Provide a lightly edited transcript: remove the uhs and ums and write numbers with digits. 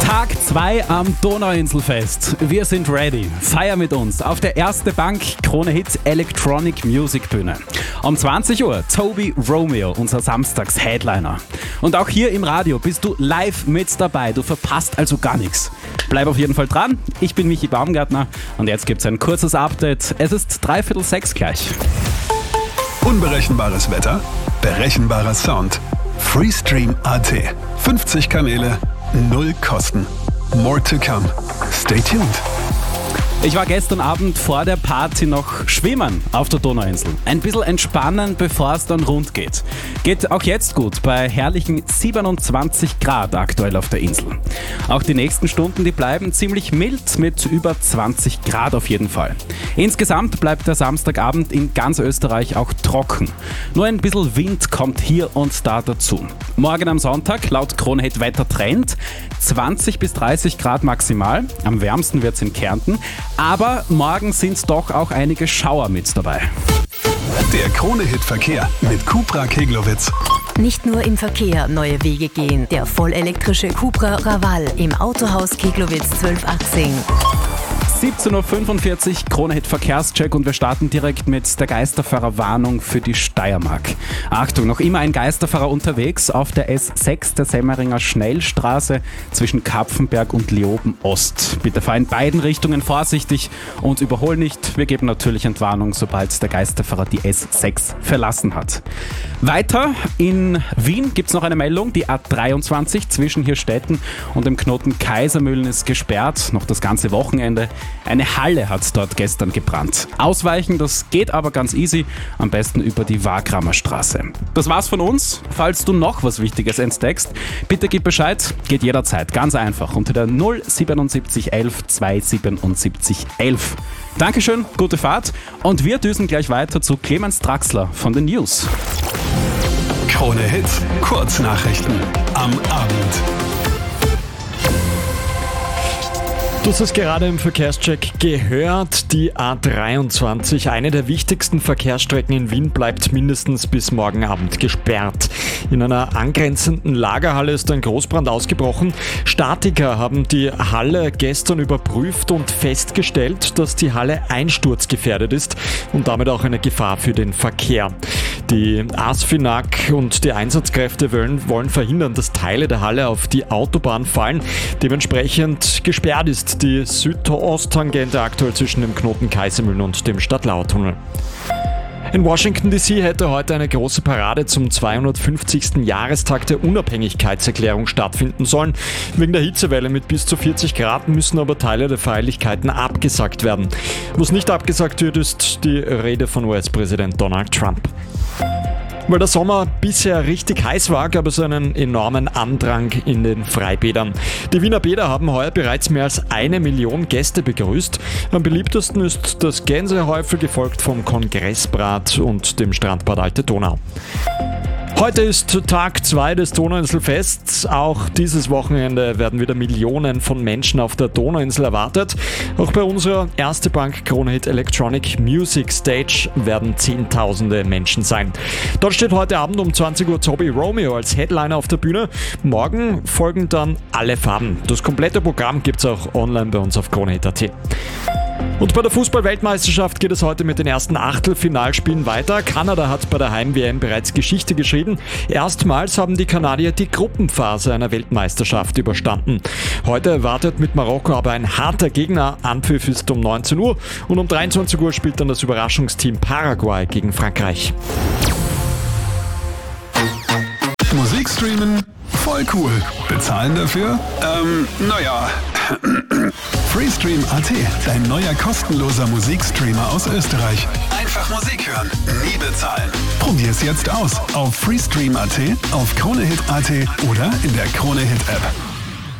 Tag 2 am Donauinselfest. Wir sind ready. Feier mit uns auf der Erste Bank Krone Hit Electronic Music Bühne. Um 20 Uhr Toby Romeo, unser Samstags-Headliner. Und auch hier im Radio bist du live mit dabei. Du verpasst also gar nichts. Bleib auf jeden Fall dran. Ich bin Michi Baumgartner und jetzt gibt's ein kurzes Update. Es ist 5:45 gleich. Unberechenbares Wetter, berechenbarer Sound. Freestream.at. 50 Kanäle, 0 Kosten. More to come. Stay tuned. Ich war gestern Abend vor der Party noch schwimmen auf der Donauinsel. Ein bisschen entspannen, bevor es dann rund geht. Geht auch jetzt gut, bei herrlichen 27 Grad aktuell auf der Insel. Auch die nächsten Stunden, die bleiben ziemlich mild mit über 20 Grad auf jeden Fall. Insgesamt bleibt der Samstagabend in ganz Österreich auch trocken. Nur ein bisschen Wind kommt hier und da dazu. Morgen am Sonntag, laut Krone Hit Wettertrend, 20 bis 30 Grad maximal. Am wärmsten wird es in Kärnten. Aber morgen sind doch auch einige Schauer mit dabei. Der Krone Hit Verkehr mit Cupra Keglowitz. Nicht nur im Verkehr neue Wege gehen. Der vollelektrische Cupra Raval im Autohaus Keglowitz 1218. 17:45 Uhr, Krone Hit Verkehrscheck und wir starten direkt mit der Geisterfahrerwarnung für die Steiermark. Achtung, noch immer ein Geisterfahrer unterwegs auf der S6 der Semmeringer Schnellstraße zwischen Kapfenberg und Leoben Ost. Bitte fahr in beiden Richtungen vorsichtig und überhol nicht. Wir geben natürlich Entwarnung, sobald der Geisterfahrer die S6 verlassen hat. Weiter in Wien gibt es noch eine Meldung. Die A23 zwischen Hirstetten und dem Knoten Kaisermühlen ist gesperrt, noch das ganze Wochenende. Eine Halle hat dort gestern gebrannt. Ausweichen, das geht aber ganz easy, am besten über die Wagramer Straße. Das war's von uns. Falls du noch was Wichtiges entdeckst, bitte gib Bescheid. Geht jederzeit, ganz einfach, unter der 077 11 277 11. Dankeschön, gute Fahrt und wir düsen gleich weiter zu Clemens Draxler von den News. Krone Hit, Kurznachrichten am Abend. Du hast es gerade im Verkehrscheck gehört, die A23, eine der wichtigsten Verkehrsstrecken in Wien, bleibt mindestens bis morgen Abend gesperrt. In einer angrenzenden Lagerhalle ist ein Großbrand ausgebrochen. Statiker haben die Halle gestern überprüft und festgestellt, dass die Halle einsturzgefährdet ist und damit auch eine Gefahr für den Verkehr. Die ASFINAG und die Einsatzkräfte wollen verhindern, dass Teile der Halle auf die Autobahn fallen. Dementsprechend gesperrt ist die Südosttangente aktuell zwischen dem Knoten Kaisermühlen und dem Stadtlauertunnel. In Washington D.C. hätte heute eine große Parade zum 250. Jahrestag der Unabhängigkeitserklärung stattfinden sollen. Wegen der Hitzewelle mit bis zu 40 Grad müssen aber Teile der Feierlichkeiten abgesagt werden. Was nicht abgesagt wird, ist die Rede von US-Präsident Donald Trump. Weil der Sommer bisher richtig heiß war, gab es einen enormen Andrang in den Freibädern. Die Wiener Bäder haben heuer bereits mehr als 1 Million Gäste begrüßt. Am beliebtesten ist das Gänsehäufel, gefolgt vom Kongressbad und dem Strandbad Alte Donau. Heute ist Tag 2 des Donauinselfests. Auch dieses Wochenende werden wieder Millionen von Menschen auf der Donauinsel erwartet. Auch bei unserer Erste Bank Krone Hit Electronic Music Stage werden Zehntausende Menschen sein. Dort steht heute Abend um 20 Uhr Toby Romeo als Headliner auf der Bühne. Morgen folgen dann alle Farben. Das komplette Programm gibt's auch online bei uns auf kronehit.at. Und bei der Fußball-Weltmeisterschaft geht es heute mit den ersten Achtelfinalspielen weiter. Kanada hat bei der Heim-WM bereits Geschichte geschrieben. Erstmals haben die Kanadier die Gruppenphase einer Weltmeisterschaft überstanden. Heute wartet mit Marokko aber ein harter Gegner. Anpfiff ist um 19 Uhr und um 23 Uhr spielt dann das Überraschungsteam Paraguay gegen Frankreich. Musik streamen? Voll cool. Bezahlen dafür? Naja. Freestream.at, dein neuer kostenloser Musikstreamer aus Österreich. Einfach Musik hören, nie bezahlen. Probier's jetzt aus auf Freestream.at, auf KroneHit.at oder in der Krone Hit App.